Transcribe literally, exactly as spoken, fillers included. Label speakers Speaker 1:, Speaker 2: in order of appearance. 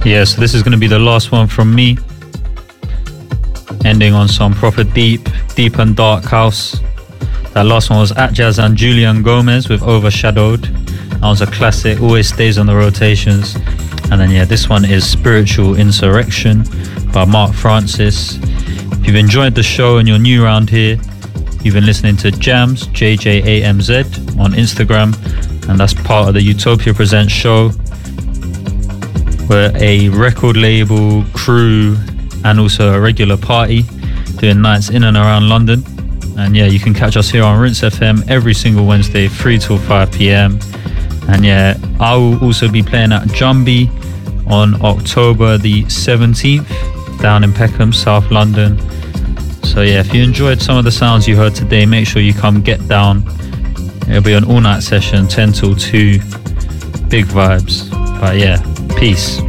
Speaker 1: Yeah, so this is going to be the last one from me, ending on some proper deep, deep and dark house. That last one was Atjazz and Julian Gomez with Overshadowed. That was a classic, always stays on the rotations. And then yeah, this one is Spiritual Insurrection by Mark Francis. If you've enjoyed the show and you're new around here, you've been listening to Jams, J J A M Z on Instagram, and that's part of the Utopia Presents show. We're a record label, crew, and also a regular party doing nights in and around London. And yeah, you can catch us here on Rinse F M every single Wednesday, three till five p.m. And yeah, I will also be playing at Jumbi on October the seventeenth down in Peckham, South London. So yeah, if you enjoyed some of the sounds you heard today, make sure you come get down. It'll be an all-night session, ten till two. Big vibes. But yeah, peace.